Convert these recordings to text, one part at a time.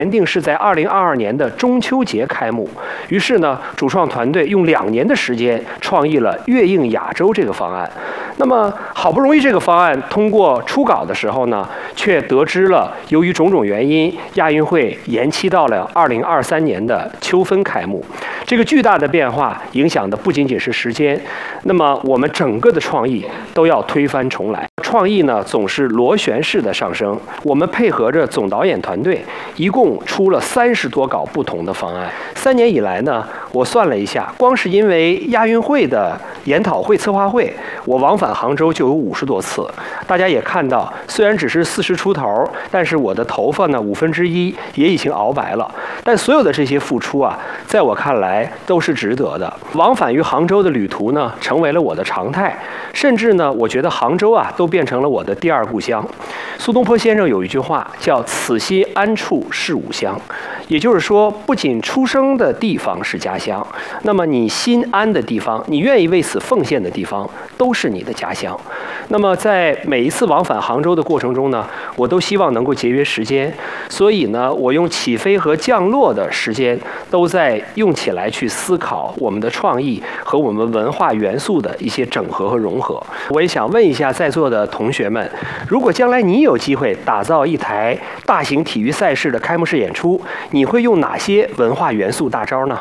原定是在2022年的中秋节开幕，于是呢，主创团队用2年的时间创意了跃映亚洲这个方案。那么好不容易这个方案通过初稿的时候呢，却得知了由于种种原因，亚运会延期到了2023年的秋分开幕。这个巨大的变化影响的不仅仅是时间，那么我们整个的创意都要推翻重来。创意呢总是螺旋式的上升，我们配合着总导演团队，一共出了30多稿不同的方案。3年以来呢，我算了一下，光是因为亚运会的研讨会、策划会，我往返杭州就有50多次。大家也看到，虽然只是40出头，但是我的头发呢1/5也已经熬白了。但所有的这些付出啊，在我看来都是值得的。往返于杭州的旅途呢，成为了我的常态，甚至呢，我觉得杭州啊，都变成了我的第2故乡。苏东坡先生有一句话叫"此心安处是吾乡"，也就是说，不仅出生的地方是家乡，那么你心安的地方，你愿意为此奉献的地方，都是你的家乡。那么在每一次往返杭州的过程中呢，我都希望能够节约时间，所以呢，我用起飞和降落的时间都在用起来去思考我们的创意和我们文化元素的一些整合和融合。我也想问一下在座的同学们，如果将来你有机会打造一台大型体育赛事的开幕式演出，你会用哪些文化元素大招呢？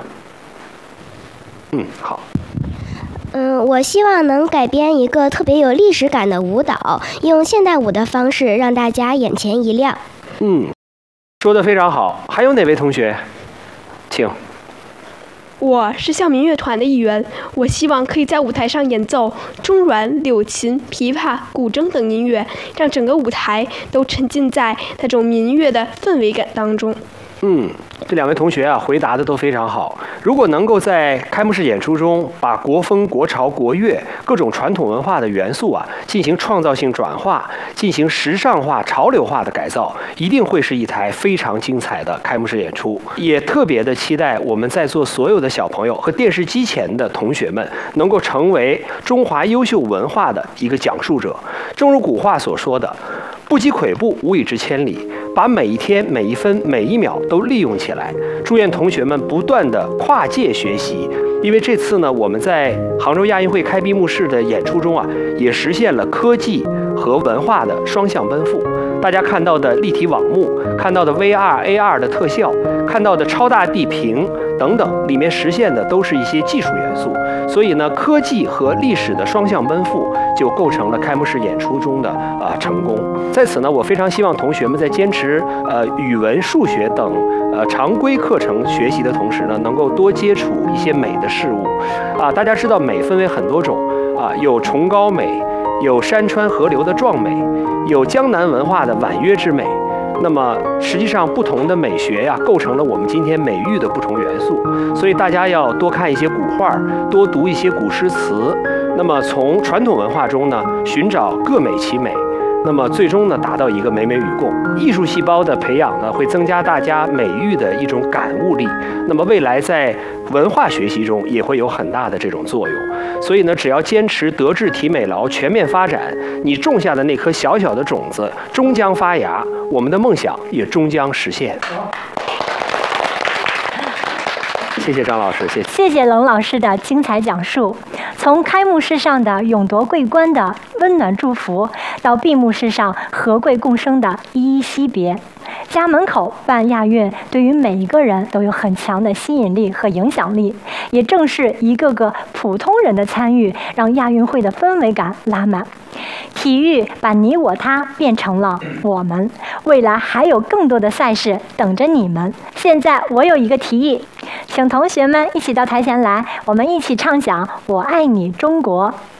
好。 我希望能改编一个特别有历史感的舞蹈，用现代舞的方式让大家眼前一亮。 说得非常好。还有哪位同学？请。 我是校民乐团的一员，我希望可以在舞台上演奏中阮、柳琴、琵琶、古筝等音乐，让整个舞台都沉浸在那种民乐的氛围感当中。 这2位同学啊，回答的都非常好。如果能够在开幕式演出中把国风、国潮、国乐各种传统文化的元素啊，进行创造性转化，进行时尚化、潮流化的改造，一定会是一台非常精彩的开幕式演出。也特别的期待我们在座所有的小朋友和电视机前的同学们，能够成为中华优秀文化的一个讲述者。正如古话所说的，不积跬步，无以至千里。把每一天、每一分、每一秒都利用起来。祝愿同学们不断的跨界学习，因为这次呢，我们在杭州亚运会开闭幕式的演出中啊，也实现了科技和文化的双向奔赴。大家看到的立体网幕，看到的 VR、AR 的特效，看到的超大地屏等等，里面实现的都是一些技术元素。所以呢，科技和历史的双向奔赴就构成了开幕式演出中的成功。在此呢，我非常希望同学们在坚持语文、数学等常规课程学习的同时呢，能够多接触一些美的事物。大家知道美分为很多种有崇高美，有山川河流的壮美，有江南文化的婉约之美。那么实际上不同的美学呀，构成了我们今天美育的不同元素。所以大家要多看一些古画，多读一些古诗词。那么从传统文化中呢，寻找各美其美。那么最终呢，达到一个美美与共。艺术细胞的培养呢，会增加大家美育的一种感悟力。那么未来在文化学习中也会有很大的这种作用。所以呢，只要坚持德智体美劳全面发展，你种下的那颗小小的种子终将发芽，我们的梦想也终将实现。谢谢张老师，谢谢。 谢谢冷老师的精彩讲述。从开幕式上的勇夺桂冠的温暖祝福，到闭幕式上和贵共生的依依惜别，家门口办亚运对于每一个人都有很强的吸引力和影响力。也正是一个个普通人的参与，让亚运会的氛围感拉满。体育把你我他变成了我们，未来还有更多的赛事等着你们。现在我有一个提议，请同学们一起到台前来，我们一起唱响《我爱你中国》。